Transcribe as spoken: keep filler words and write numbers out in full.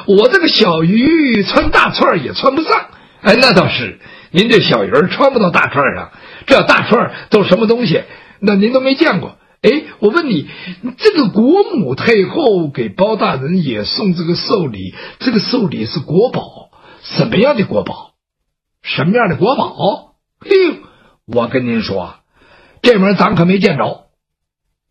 我这个小鱼穿大串也穿不上。哎，那倒是，您这小鱼儿穿不到大串上，这大串都是什么东西？那您都没见过。哎，我问你，这个国母太后给包大人也送这个寿礼，这个寿礼是国宝，什么样的国宝？什么样的国宝？嘿，我跟您说，这门咱可没见着。